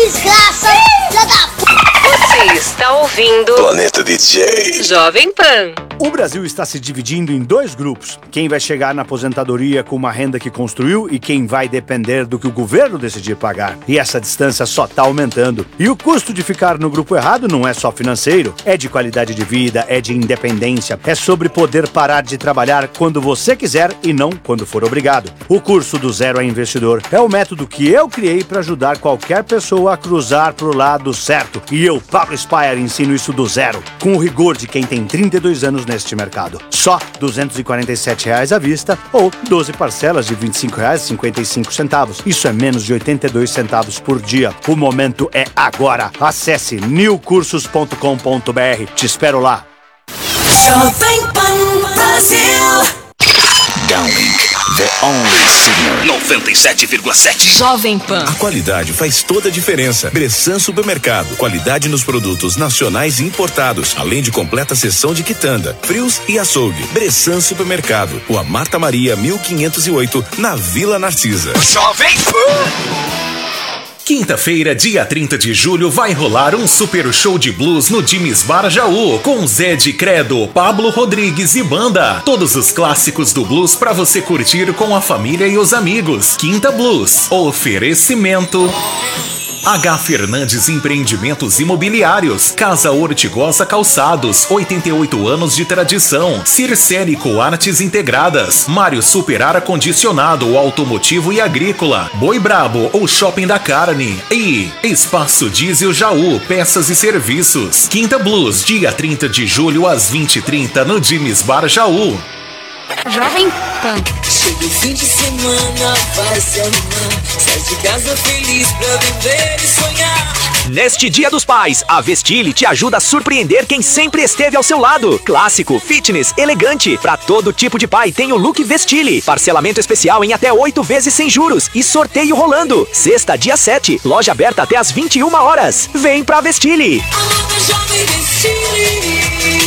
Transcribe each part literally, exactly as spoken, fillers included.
desgraça, filha da p... Você está ouvindo Planeta D J Jovem Pan. O Brasil está se dividindo em dois grupos. Quem vai chegar na aposentadoria com uma renda que construiu e quem vai depender do que o governo decidir pagar. E essa distância só está aumentando. E o custo de ficar no grupo errado não é só financeiro. É de qualidade de vida, é de independência. É sobre poder parar de trabalhar quando você quiser e não quando for obrigado. O curso do Zero a Investidor é o método que eu criei para ajudar qualquer pessoa a cruzar pro lado certo. E eu, Pablo Spire, ensino isso do zero, com o rigor de quem tem trinta e dois anos neste mercado. Só duzentos e quarenta e sete reais à vista ou doze parcelas de vinte e cinco reais e cinquenta e cinco centavos. Isso é menos de oitenta e dois centavos por dia. O momento é agora. Acesse new cursos ponto com ponto b r. Te espero lá. Jovem Pan Brasil. Downlink, the only signal. noventa e sete vírgula sete. Jovem Pan. A qualidade faz toda a diferença. Bressan Supermercado. Qualidade nos produtos nacionais e importados, além de completa seção de quitanda, frios e açougue. Bressan Supermercado. Rua Marta Maria, mil quinhentos e oito, na Vila Narcisa. Jovem Pan. Quinta-feira, dia trinta de julho, vai rolar um super show de blues no Jimmy's Bar Jaú, com Zé de Credo, Pablo Rodrigues e banda. Todos os clássicos do blues pra você curtir com a família e os amigos. Quinta Blues. Oferecimento H. Fernandes Empreendimentos Imobiliários, Casa Ortigosa Calçados, oitenta e oito anos de tradição, Circérico Artes Integradas, Mário Super Ar Condicionado, Automotivo e Agrícola, Boi Brabo, o Shopping da Carne e Espaço Diesel Jaú, Peças e Serviços. Quinta Blues, dia trinta de julho às vinte e trinta no Jimmy's Bar Jaú. Jovem Pan. Chega o fim de semana, vai se animar. Sai de casa feliz pra viver e sonhar. Neste Dia dos Pais, a Vestile te ajuda a surpreender quem sempre esteve ao seu lado. Clássico, fitness, elegante. Pra todo tipo de pai tem o look Vestile. Parcelamento especial em até oito vezes sem juros e sorteio rolando. Sexta, dia sete, loja aberta até às vinte e uma horas. Vem pra Vestile. A Jovem Vestile.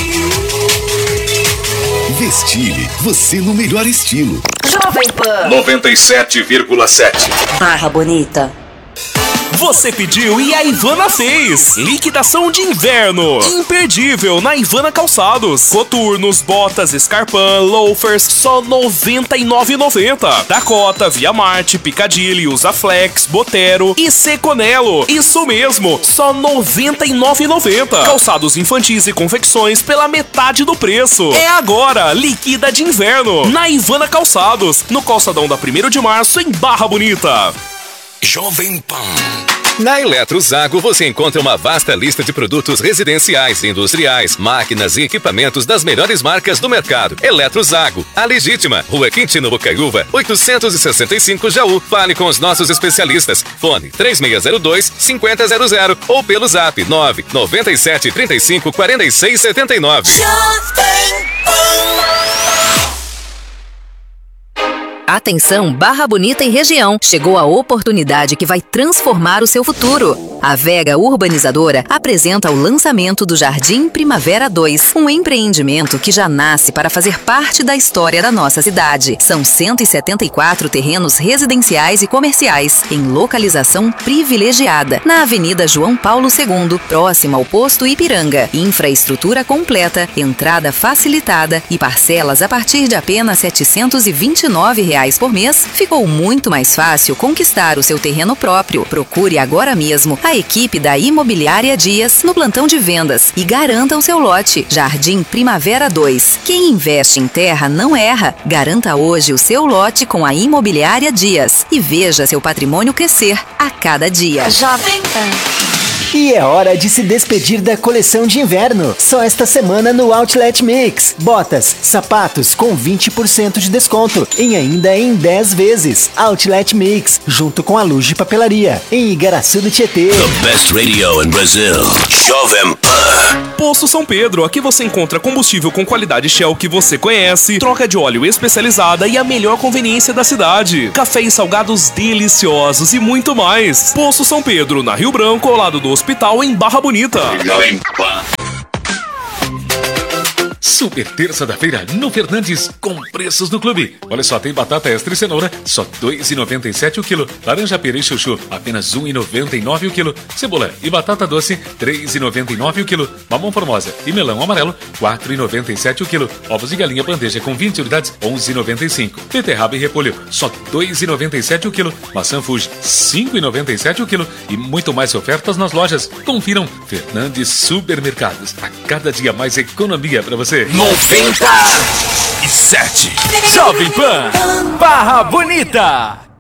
Vestile, você no melhor estilo. Jovem Pan. noventa e sete vírgula sete. Barra Bonita. Você pediu e a Ivana fez. Liquidação de inverno imperdível na Ivana Calçados. Coturnos, botas, Scarpan, loafers, só noventa e nove reais e noventa centavos. Dakota, Via Marte, Piccadilly, Usaflex, Botero e Seconello. Isso mesmo, só noventa e nove reais e noventa centavos. Calçados infantis e confecções pela metade do preço. É agora, liquida de inverno na Ivana Calçados, no calçadão da primeiro de março em Barra Bonita. Jovem Pan. Na Eletrozago você encontra uma vasta lista de produtos residenciais, industriais, máquinas e equipamentos das melhores marcas do mercado. Eletrozago, a legítima, Rua Quintino Bocaiúva, oitocentos e sessenta e cinco Jaú. Fale com os nossos especialistas. Fone três seis zero dois, cinco zero zero zero ou pelo zap nove nove sete três cinco quatro seis sete nove. Atenção, Barra Bonita e região. Chegou a oportunidade que vai transformar o seu futuro. A Vega Urbanizadora apresenta o lançamento do Jardim Primavera dois, um empreendimento que já nasce para fazer parte da história da nossa cidade. São cento e setenta e quatro terrenos residenciais e comerciais, em localização privilegiada, na Avenida João Paulo segundo, próximo ao posto Ipiranga. Infraestrutura completa, entrada facilitada e parcelas a partir de apenas setecentos e vinte e nove reais por mês. Ficou muito mais fácil conquistar o seu terreno próprio. Procure agora mesmo a equipe da Imobiliária Dias no plantão de vendas e garanta o seu lote. Jardim Primavera dois. Quem investe em terra não erra. Garanta hoje o seu lote com a Imobiliária Dias e veja seu patrimônio crescer a cada dia. Jovem Pan. E é hora de se despedir da coleção de inverno. Só esta semana no Outlet Mix. Botas, sapatos com vinte por cento de desconto em ainda em dez vezes. Outlet Mix, junto com a Luz de Papelaria, em Igaraçu do Tietê. The best radio in Brazil. Jovem Pan. Poço São Pedro, aqui você encontra combustível com qualidade Shell que você conhece, troca de óleo especializada e a melhor conveniência da cidade. Café e salgados deliciosos e muito mais. Poço São Pedro, na Rio Branco, ao lado do hospital em Barra Bonita. Super terça da feira no Fernandes, com preços do clube. Olha só, tem batata extra e cenoura, só dois reais e noventa e sete centavos o quilo. Laranja pera e chuchu, apenas um real e noventa e nove centavos o quilo. Cebola e batata doce, três reais e noventa e nove centavos o quilo. Mamão formosa e melão amarelo, quatro reais e noventa e sete centavos o quilo. Ovos de galinha bandeja com vinte unidades, onze reais e noventa e cinco centavos. Beterraba e repolho, só dois reais e noventa e sete centavos o quilo. Maçã Fuji, cinco reais e noventa e sete centavos o quilo. E muito mais ofertas nas lojas. Confiram Fernandes Supermercados. A cada dia mais economia para você. noventa e sete Jovem Pan Barra Bonita.